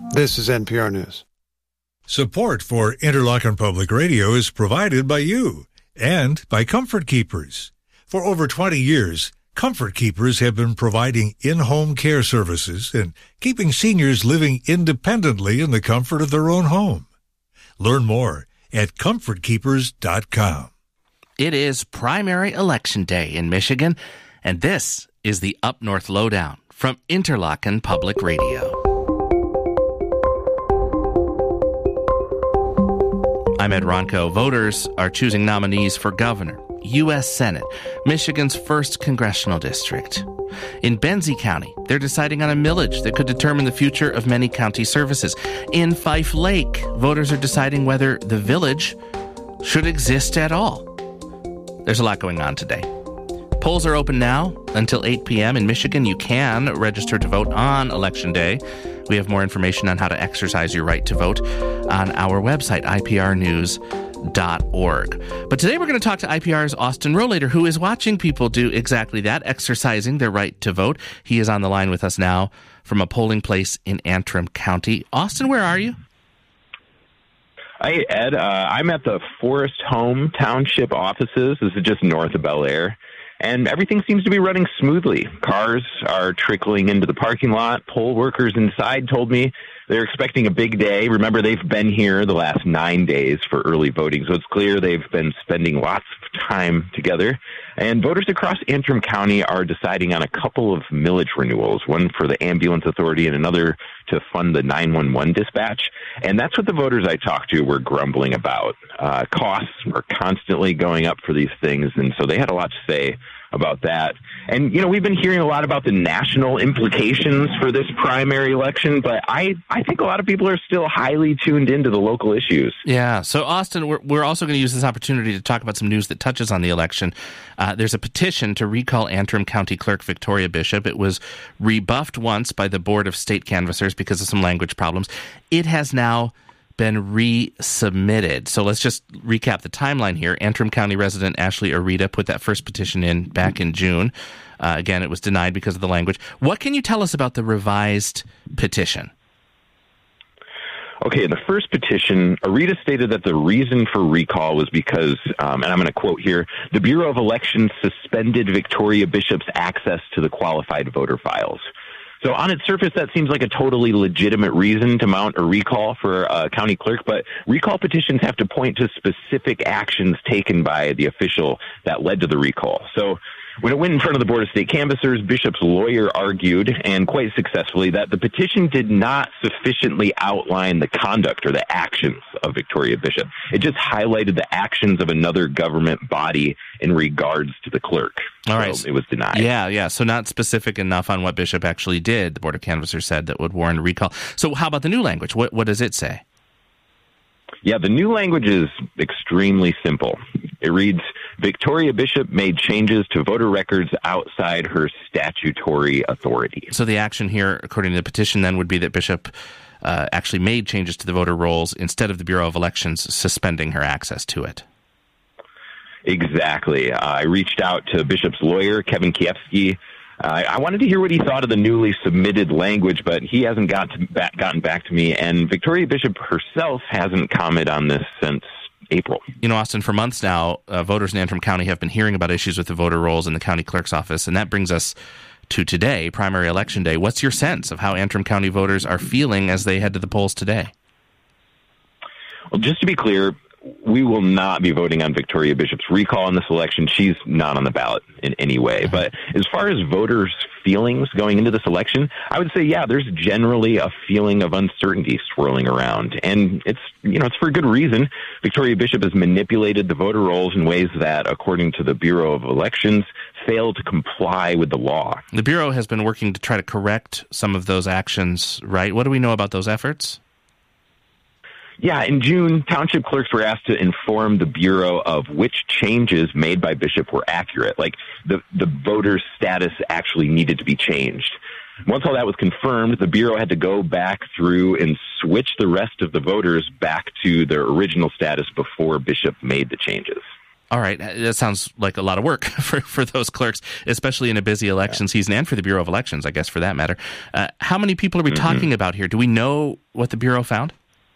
This is NPR News. Support for Interlochen Public Radio is provided by you and by Comfort Keepers. For over 20 years, Comfort Keepers have been providing in-home care services and keeping seniors living independently in the comfort of their own home. Learn more at comfortkeepers.com. It is primary election day in Michigan, and this is the Up North Lowdown from Interlochen Public Radio. I'm Ed Ronco. Voters are choosing nominees for governor, U.S. Senate, Michigan's first congressional district. In Benzie County, they're deciding on a millage that could determine the future of many county services. In Fife Lake, voters are deciding whether the village should exist at all. There's a lot going on today. Polls are open now until 8 p.m. In Michigan, you can register to vote on Election Day. We have more information on how to exercise your right to vote on our website, iprnews.org. But today we're going to talk to IPR's Austin Rohlater, who is watching people do exactly that, exercising their right to vote. He is on the line with us now from a polling place in Antrim County. Austin, where are you? Hi, Ed. I'm at the Forest Home Township offices. This is just north of Bel Air. And everything seems to be running smoothly. Cars are trickling into the parking lot. Poll workers inside told me they're expecting a big day. Remember, they've been here the last 9 days for early voting, so it's clear they've been spending lots of time together. And voters across Antrim County are deciding on a couple of millage renewals, one for the ambulance authority and another to fund the 911 dispatch. And that's what the voters I talked to were grumbling about. Costs are constantly going up for these things, and so they had a lot to say about that. And, you know, we've been hearing a lot about the national implications for this primary election, but I think a lot of people are still highly tuned into the local issues. Yeah. So, Austin, we're also going to use this opportunity to talk about some news that touches on the election. There's a petition to recall Antrim County Clerk Victoria Bishop. It was rebuffed once by the Board of State Canvassers because of some language problems. It has now been resubmitted. So let's just recap the timeline here. Antrim County resident Ashley Arita put that first petition in back in June. Again, it was denied because of the language. What can you tell us about the revised petition? Okay, in the first petition, Arita stated that the reason for recall was because, and I'm going to quote here, the Bureau of Elections suspended Victoria Bishop's access to the qualified voter files. So on its surface, that seems like a totally legitimate reason to mount a recall for a county clerk, but recall petitions have to point to specific actions taken by the official that led to the recall. So when it went in front of the Board of State Canvassers, Bishop's lawyer argued, and quite successfully, that the petition did not sufficiently outline the conduct or the actions of Victoria Bishop. It just highlighted the actions of another government body in regards to the clerk. All right. So it was denied. Yeah. So not specific enough on what Bishop actually did, the Board of Canvassers said, that would warrant a recall. So how about the new language? What does it say? Yeah, the new language is extremely simple. It reads, Victoria Bishop made changes to voter records outside her statutory authority. So the action here, according to the petition, then, would be that Bishop actually made changes to the voter rolls instead of the Bureau of Elections suspending her access to it. Exactly. I reached out to Bishop's lawyer, Kevin Kiefsky. I wanted to hear what he thought of the newly submitted language, but he hasn't gotten back to me, and Victoria Bishop herself hasn't commented on this since April. You know, Austin, for months now, voters in Antrim County have been hearing about issues with the voter rolls in the county clerk's office, and that brings us to today, primary election day. What's your sense of how Antrim County voters are feeling as they head to the polls today? Well, just to be clear, we will not be voting on Victoria Bishop's recall in this election. She's not on the ballot in any way. But as far as voters' feelings going into this election, I would say, yeah, there's generally a feeling of uncertainty swirling around. And it's for good reason. Victoria Bishop has manipulated the voter rolls in ways that, according to the Bureau of Elections, fail to comply with the law. The Bureau has been working to try to correct some of those actions, right? What do we know about those efforts? Yeah, in June, township clerks were asked to inform the Bureau of which changes made by Bishop were accurate, like the voter's status actually needed to be changed. Once all that was confirmed, the Bureau had to go back through and switch the rest of the voters back to their original status before Bishop made the changes. All right. That sounds like a lot of work for those clerks, especially in a busy election season and for the Bureau of Elections, I guess, for that matter. How many people are we talking about here? Do we know what the Bureau found?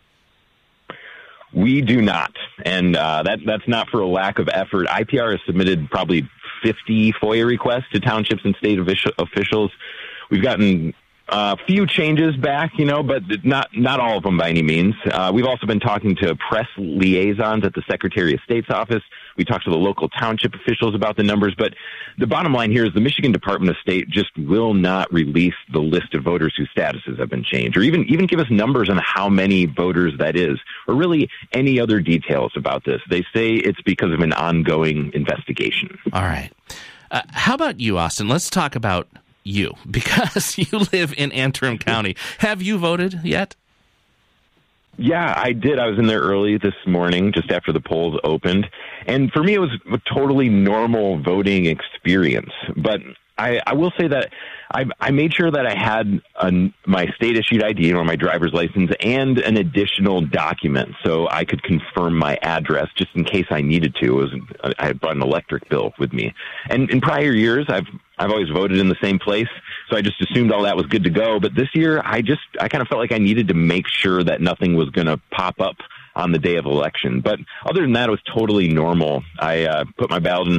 We do not, and that's not for a lack of effort. IPR has submitted probably 50 FOIA requests to townships and state officials. We've gotten a few changes back, but not all of them by any means. We've also been talking to press liaisons at the Secretary of State's office. We talked to the local township officials about the numbers, but the bottom line here is the Michigan Department of State just will not release the list of voters whose statuses have been changed, or even give us numbers on how many voters that is, or really any other details about this. They say it's because of an ongoing investigation. All right. How about you, Austin? Let's talk about you, because you live in Antrim County. Have you voted yet? Yeah, I did. I was in there early this morning, just after the polls opened. And for me, it was a totally normal voting experience. But I will say that I made sure that I had my state-issued ID, or my driver's license, and an additional document so I could confirm my address just in case I needed to. I had brought an electric bill with me. And in prior years, I've always voted in the same place, so I just assumed all that was good to go. But this year, I kind of felt like I needed to make sure that nothing was going to pop up on the day of election. But other than that, it was totally normal. I put my ballot in